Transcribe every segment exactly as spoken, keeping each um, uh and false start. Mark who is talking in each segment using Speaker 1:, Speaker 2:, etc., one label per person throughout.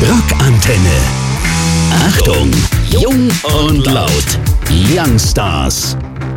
Speaker 1: Rockantenne. Achtung, jung und laut. Youngstars.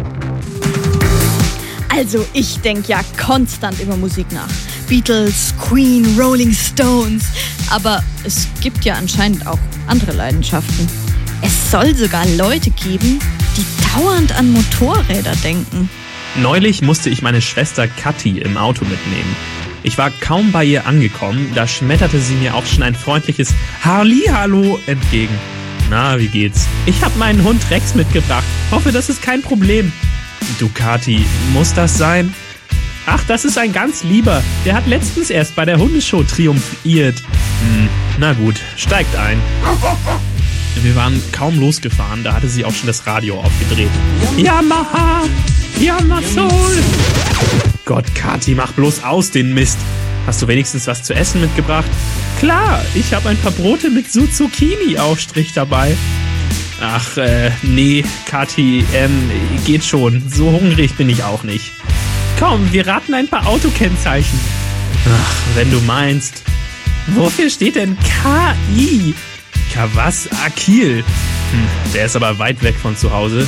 Speaker 2: Also ich denke ja konstant über Musik nach. Beatles, Queen, Rolling Stones. Aber es gibt ja anscheinend auch andere Leidenschaften. Es soll sogar Leute geben, die dauernd an Motorräder denken.
Speaker 3: Neulich musste ich meine Schwester Kathi im Auto mitnehmen. Ich war kaum bei ihr angekommen, da schmetterte sie mir auch schon ein freundliches Hallihallo entgegen. Na, wie geht's? Ich hab meinen Hund Rex mitgebracht. Hoffe, das ist kein Problem. Du Kathi, muss das sein? Ach, das ist ein ganz lieber. Der hat letztens erst bei der Hundeshow triumphiert. Hm, na gut, steigt ein. Wir waren kaum losgefahren, da hatte sie auch schon das Radio aufgedreht. Yamaha! Yamasol! Gott, Kathi, mach bloß aus den Mist. Hast du wenigstens was zu essen mitgebracht? Klar, ich habe ein paar Brote mit Zucchini-Aufstrich dabei. Ach, äh, nee, Kathi, ähm, geht schon. So hungrig bin ich auch nicht. Komm, wir raten ein paar Autokennzeichen. Ach, wenn du meinst. Wofür steht denn K I? Kawasaki. Hm, der ist aber weit weg von zu Hause.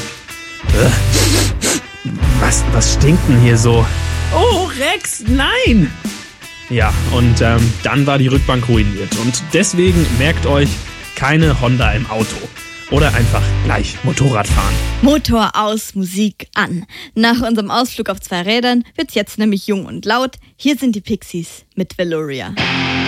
Speaker 3: Was, was stinkt denn hier so? Oh, Rex, nein! Ja, und ähm, dann war die Rückbank ruiniert. Und deswegen merkt euch, keine Honda im Auto. Oder einfach gleich Motorrad fahren.
Speaker 2: Motor aus, Musik an. Nach unserem Ausflug auf zwei Rädern wird's jetzt nämlich jung und laut. Hier sind die Pixies mit Veloria.